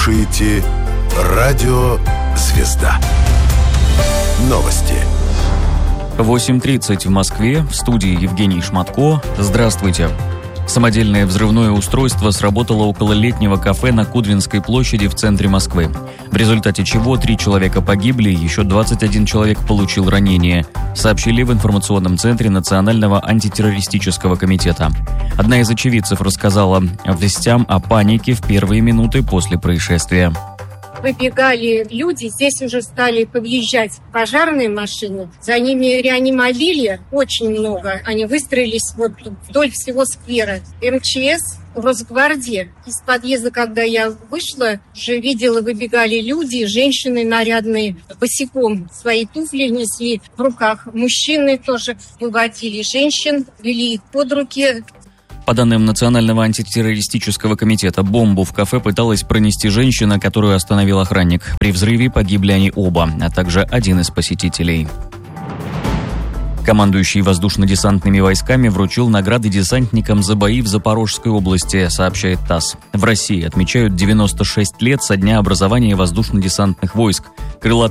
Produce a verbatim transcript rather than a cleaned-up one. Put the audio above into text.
слушаете «Радио Звезда». Новости. восемь тридцать в Москве. В студии Евгений Шматко. Здравствуйте. Самодельное взрывное устройство сработало около летнего кафе на Кудринской площади в центре Москвы, в результате чего три человека погибли, еще двадцать один человек получил ранения, сообщили в информационном центре Национального антитеррористического комитета. Одна из очевидцев рассказала властям о панике в первые минуты после происшествия. Выбегали люди, здесь уже стали подъезжать пожарные машины, за ними реанимобили, очень много. Они выстроились вот вдоль всего сквера. МЧС, Росгвардия. Из подъезда, когда я вышла, уже видела, выбегали люди, женщины нарядные, босиком свои туфли несли в руках. Мужчины тоже выводили женщин, вели их под руки. По данным Национального антитеррористического комитета, бомбу в кафе пыталась пронести женщина, которую остановил охранник. При взрыве погибли они оба, а также один из посетителей. Командующий воздушно-десантными войсками вручил награды десантникам за бои в Запорожской области, сообщает ТАСС. В России отмечают девяносто шесть лет со дня образования воздушно-десантных войск. Крылатые